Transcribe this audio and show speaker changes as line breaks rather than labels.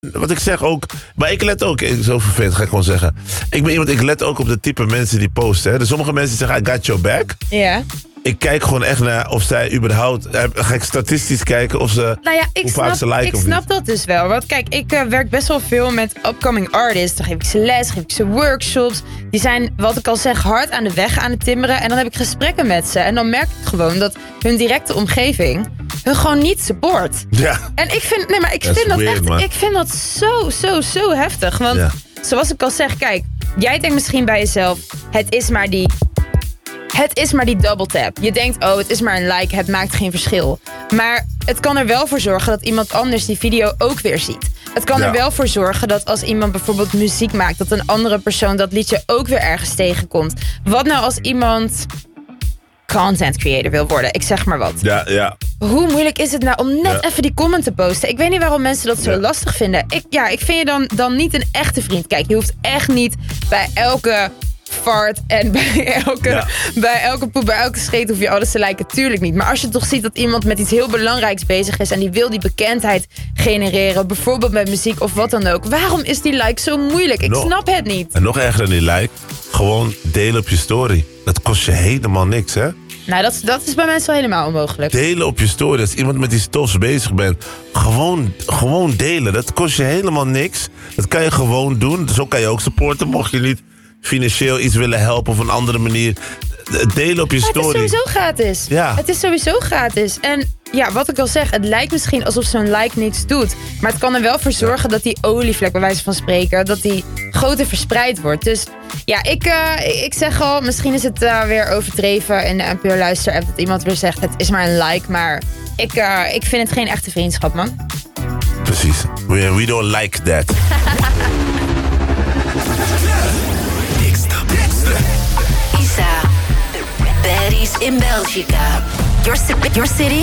wat ik zeg ook... Maar ik let ook, zo vervelend ga ik gewoon zeggen. Ik let ook op de type mensen die posten. Hè. Dus sommige mensen zeggen, I got your back.
Ja.
Ik kijk gewoon echt naar of zij überhaupt... Ga ik statistisch kijken of ze...
Nou ja,
hoe vaak ze liken
ik
of
snap
niet.
dat dus wel. Want kijk, ik werk best wel veel met upcoming artists. Dan geef ik ze les, geef ik ze workshops. Die zijn, wat ik al zeg, hard aan de weg aan het timmeren. En dan heb ik gesprekken met ze. En dan merk ik gewoon dat hun directe omgeving hun gewoon niet support.
Ja.
En ik vind, nee, maar ik
Dat is
vind dat
weird,
echt,
man.
ik vind dat zo heftig. Want zoals ik al zeg, kijk, jij denkt misschien bij jezelf, het is maar die double tap. Je denkt, oh, het is maar een like, het maakt geen verschil. Maar het kan er wel voor zorgen dat iemand anders die video ook weer ziet. Het kan er wel voor zorgen dat als iemand bijvoorbeeld muziek maakt, dat een andere persoon dat liedje ook weer ergens tegenkomt. Wat nou als iemand content creator wil worden? Ik zeg maar wat.
Ja.
Hoe moeilijk is het nou om net even die comment te posten? Ik weet niet waarom mensen dat zo lastig vinden. Ik vind je dan niet een echte vriend. Kijk, je hoeft echt niet bij elke fart en bij elke poep, bij elke scheet hoef je alles te liken. Tuurlijk niet. Maar als je toch ziet dat iemand met iets heel belangrijks bezig is en die wil die bekendheid genereren, bijvoorbeeld met muziek of wat dan ook. Waarom is die like zo moeilijk? Ik snap het niet.
En nog erger dan die like, gewoon delen op je story. Dat kost je helemaal niks, hè?
Nou, dat is bij mensen wel helemaal onmogelijk.
Delen op je story. Als iemand met die stofs bezig bent. Gewoon delen. Dat kost je helemaal niks. Dat kan je gewoon doen. Zo kan je ook supporten. Mocht je niet financieel iets willen helpen of op een andere manier. Delen op je story.
Het is sowieso gratis.
Ja.
Het is sowieso gratis. En ja, wat ik al zeg, het lijkt misschien alsof zo'n like niets doet. Maar het kan er wel voor zorgen dat die olievlek, bij wijze van spreken, dat die groter verspreid wordt. Dus ja, ik zeg al, misschien is het weer overdreven in de NPO Luister-app dat iemand weer zegt, het is maar een like. Maar ik vind het geen echte vriendschap, man.
Precies. We don't like that.
Isa, baddies in Belgica. Your city